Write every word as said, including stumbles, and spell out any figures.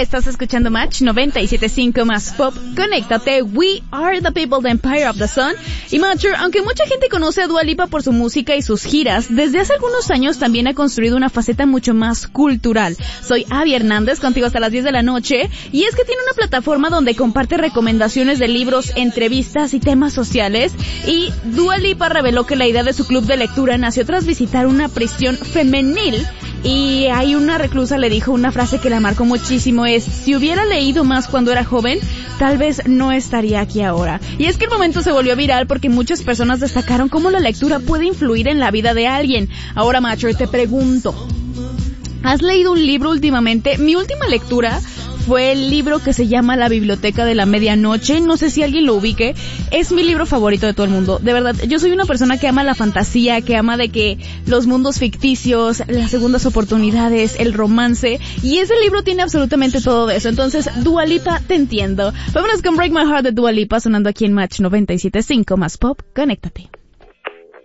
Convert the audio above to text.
Estás escuchando Match noventa y siete punto cinco más Pop. Conéctate. We are the people, the empire of the sun. Y Matcher, aunque mucha gente conoce a Dua Lipa por su música y sus giras, desde hace algunos años también ha construido una faceta mucho más cultural. Soy Abby Hernández, contigo hasta las diez de la noche, y es que tiene una plataforma donde comparte recomendaciones de libros, entrevistas y temas sociales, y Dua Lipa reveló que la idea de su club de lectura nació tras visitar una prisión femenil, y hay una reclusa le dijo una frase que la marcó muchísimo, es: si hubiera leído más cuando era joven, tal vez no estaría aquí ahora. Y es que el momento se volvió viral porque muchas personas destacaron cómo la lectura puede influir en la vida de alguien. Ahora, Macho, te pregunto, ¿has leído un libro últimamente? Mi última lectura fue el libro que se llama La Biblioteca de la Medianoche. No sé si alguien lo ubique. Es mi libro favorito de todo el mundo. De verdad, yo soy una persona que ama la fantasía, que ama de que los mundos ficticios, las segundas oportunidades, el romance. Y ese libro tiene absolutamente todo de eso. Entonces, Dua Lipa, te entiendo. Vámonos con Break My Heart de Dua Lipa, sonando aquí en Match noventa y siete punto cinco más Pop. Conéctate.